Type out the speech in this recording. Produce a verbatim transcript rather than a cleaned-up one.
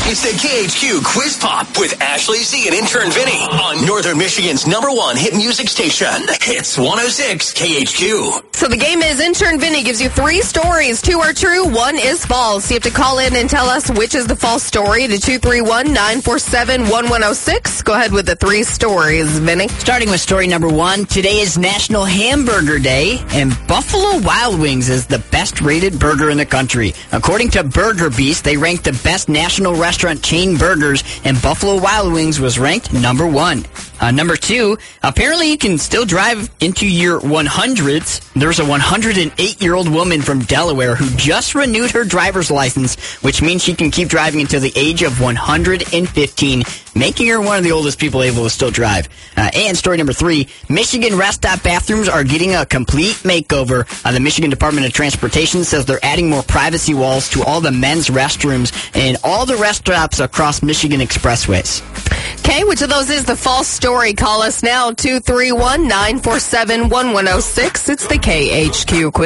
It's the K H Q Quiz Pop with Ashley Z and intern Vinny on Northern Michigan's number one hit music station. Hits one oh six K H Q. So the game is intern Vinny gives you three stories. Two are true, one is false. You have to call in and tell us which is the false story to two three one, nine four seven, one one oh six. Go ahead with the three stories, Vinny. Starting with story number one, today is National Hamburger Day, and Buffalo Wild Wings is the best-rated burger in the country. According to Burger Beast, they ranked the best national restaurant chain burgers, and Buffalo Wild Wings was ranked number one. Uh, number two, apparently you can still drive into your one hundreds. There's a one hundred eight-year-old woman from Delaware who just renewed her driver's license, which means she can keep driving until the age of one hundred fifteen, making her one of the oldest people able to still drive. Uh, and story number three, Michigan rest stop bathrooms are getting a complete makeover. Uh, the Michigan Department of Transportation says they're adding more privacy walls to all the men's restrooms and all the rest stops across Michigan expressways. Okay, which of those is the false story? Call us now, two three one, nine four seven, one one oh six. It's the K H Q Quiz.